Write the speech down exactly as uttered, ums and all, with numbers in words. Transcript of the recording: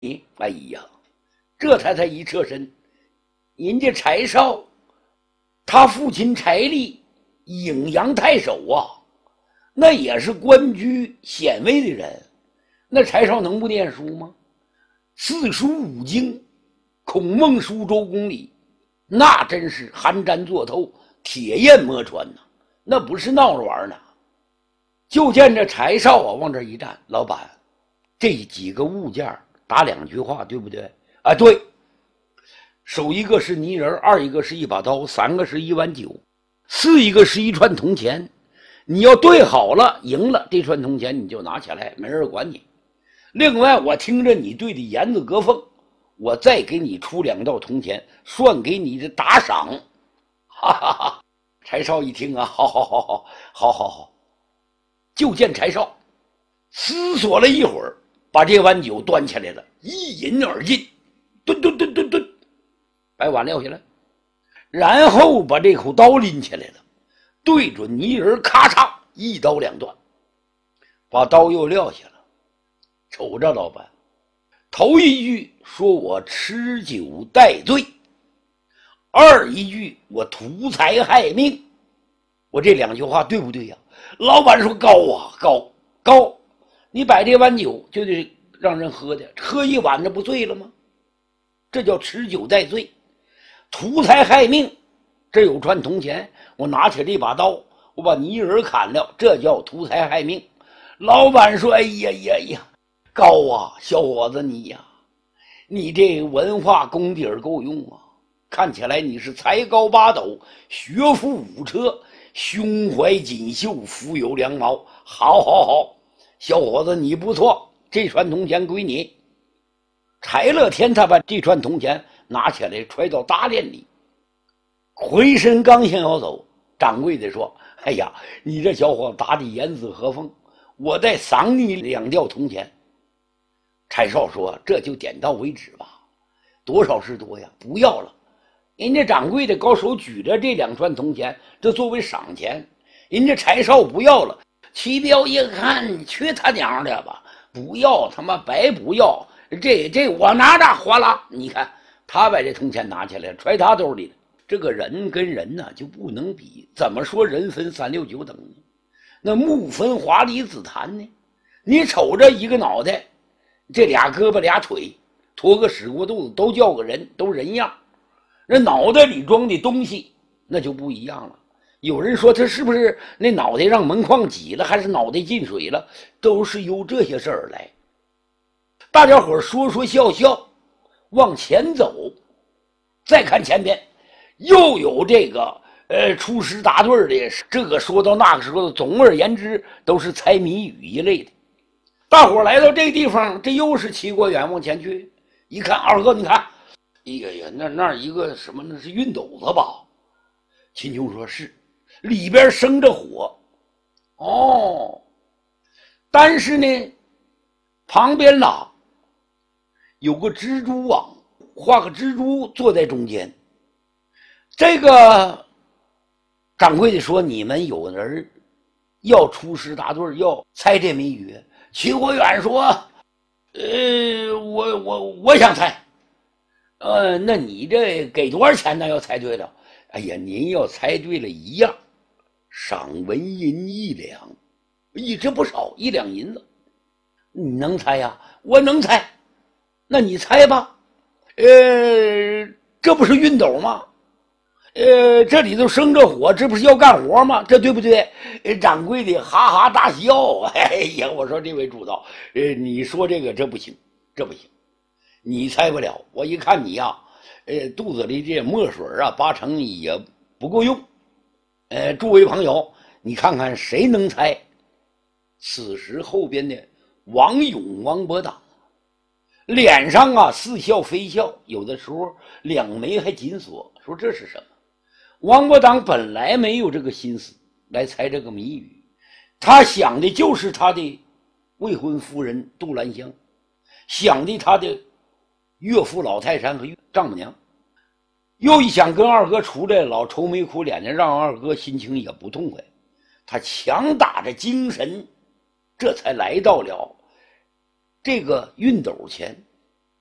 哎呀，这才才一侧身，人家柴少，他父亲柴立，颍阳太守啊，那也是官居显位的人。那柴少能不念书吗？四书五经，孔孟书周公礼，那真是寒毡做透，铁砚磨穿呐，那不是闹着玩呢。就见这柴少啊往这一站，老板，这几个物件打两句话，对不对？啊，对。首一个是泥人，二一个是一把刀，三个是一碗酒，四一个是一串铜钱。你要对好了，赢了，这串铜钱你就拿起来，没人管你。另外，我听着你对的严字阁凤，我再给你出两道铜钱，算给你的打赏。哈哈哈！柴少一听啊，好好好好好好好。就见柴少思索了一会儿，把这碗酒端起来了，一饮而尽，吨吨吨吨吨，把碗撂下来，然后把这口刀拎起来了，对准泥人，咔嚓一刀两断，把刀又撂下了。瞅着老板，头一句说我吃酒戴罪，二一句我图财害命，我这两句话对不对呀？老板说高啊，高高，你摆这碗酒就得让人喝的，喝一碗这不醉了吗？这叫吃酒戴罪。图财害命，这有串铜钱，我拿起这把刀，我把泥人砍了，这叫图财害命。老板说，哎呀呀呀，高啊，小伙子你呀，你这文化功底儿够用啊，看起来你是才高八斗，学富五车，胸怀锦绣，腹有良毛。好好好，小伙子你不错，这串铜钱归你。柴乐天他把这串铜钱拿起来揣到大链里，回身刚想要走，掌柜的说，哎呀，你这小伙子打的严丝合缝，我再赏你两吊铜钱。柴少说，这就点到为止吧，多少是多呀，不要了。人家掌柜的高手举着这两串铜钱，这作为赏钱，人家柴少不要了。齐彪一看，去他娘的吧，不要，他妈白不要，这这我拿着，哗啦，你看他把这铜钱拿起来揣他兜里了。这个人跟人呢就不能比，怎么说人分三六九等呢？那木分华离子坛呢？你瞅着一个脑袋，这俩胳膊俩腿，拖个屎锅肚子都叫个人，都人样。那脑袋里装的东西那就不一样了。有人说他是不是那脑袋让门框挤了，还是脑袋进水了，都是由这些事儿来。大家伙说说笑笑往前走，再看前边又有这个呃出师答对的，这个说到那个时候，总而言之都是猜谜语一类的。大伙来到这个地方，这又是齐国远往前去一看，二哥你看，哎呀呀，那那一个什么，那是熨斗子吧？秦琼说是，里边生着火。哦，但是呢，旁边呐有个蜘蛛网，画个蜘蛛坐在中间。这个掌柜的说，你们有人要出师答对，要猜这谜语。齐国远说，呃，我我我想猜。呃，那你这给多少钱呢？要猜对了，哎呀，您要猜对了一样，赏纹银一两，一这不少，一两银子。你能猜呀？我能猜。那你猜吧。呃，这不是熨斗吗？呃，这里头生着火，这不是要干活吗？这对不对？呃，掌柜的哈哈大笑。哎呀，我说这位主导，呃，你说这个这不行，这不行。你猜不了，我一看你呀，呃，肚子里这墨水啊，八成也不够用。呃，诸位朋友，你看看谁能猜？此时后边的王勇、王伯党，脸上啊似笑非笑，有的时候两眉还紧锁，说这是什么？王伯党本来没有这个心思来猜这个谜语，他想的就是他的未婚夫人杜兰香，想的他的岳父老泰山和丈母娘，又一想跟二哥出来老愁眉苦脸的，让二哥心情也不痛快。他强打着精神，这才来到了这个熨斗前。